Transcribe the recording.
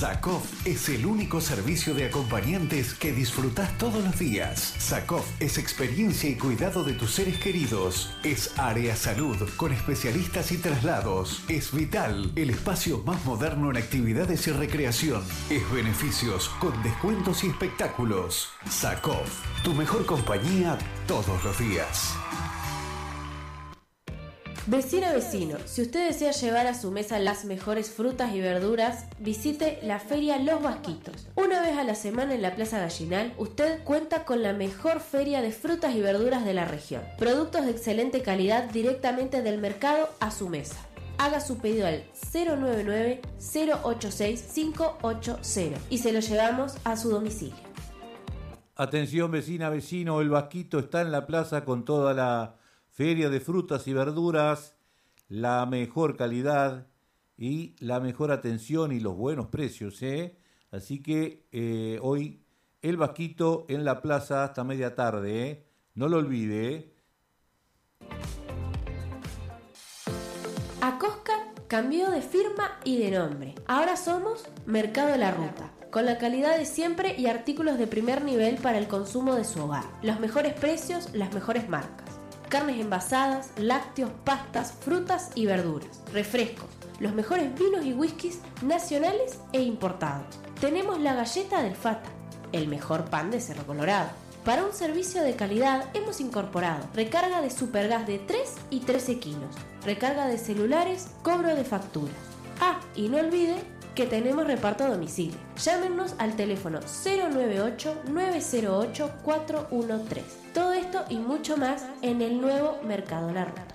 Sakov es el único servicio de acompañantes que disfrutás todos los días. Sakov es experiencia y cuidado de tus seres queridos. Es área salud con especialistas y traslados. Es Vital, el espacio más moderno en actividades y recreación. Es beneficios con descuentos y espectáculos. Sakov, tu mejor compañía todos los días. Vecino, si usted desea llevar a su mesa las mejores frutas y verduras, visite la Feria Los Vasquitos. Una vez a la semana en la Plaza Gallinal, usted cuenta con la mejor feria de frutas y verduras de la región. Productos de excelente calidad directamente del mercado a su mesa. Haga su pedido al 099-086-580 y se lo llevamos a su domicilio. Atención vecina, vecino, el Vasquito está en la plaza con toda la feria de frutas y verduras, la mejor calidad y la mejor atención y los buenos precios, ¿eh? Así que hoy el Vasquito en la plaza hasta media tarde, ¿eh? No lo olvide, ¿eh? Acosca cambió de firma y de nombre. Ahora somos Mercado La Ruta, con la calidad de siempre y artículos de primer nivel para el consumo de su hogar. Los mejores precios, las mejores marcas. Carnes envasadas, lácteos, pastas, frutas y verduras, refrescos, los mejores vinos y whiskies nacionales e importados. Tenemos la galleta del Fata, el mejor pan de Cerro Colorado. Para un servicio de calidad hemos incorporado recarga de supergas de 3 y 13 kilos, recarga de celulares, cobro de facturas. Y no olvide que tenemos reparto a domicilio. Llámenos al teléfono 098-908-413. Todo esto y mucho más en el nuevo Mercado La Ruta.